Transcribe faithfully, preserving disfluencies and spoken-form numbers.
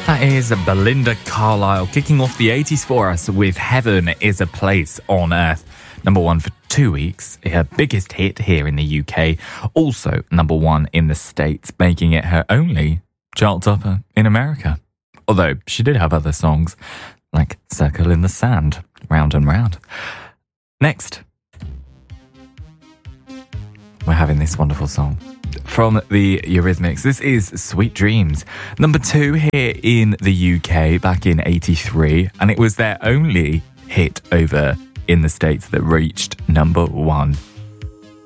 That is Belinda Carlisle kicking off the eighties for us with Heaven is a Place on Earth. Number one for two weeks, her biggest hit here in the U K. Also number one in the States, making it her only chart topper in America. Although she did have other songs like Circle in the Sand, Round and Round. Next, we're having this wonderful song from the Eurythmics. This is Sweet Dreams. Number two here in the U K back in eighty-three, and it was their only hit over in the States that reached number one.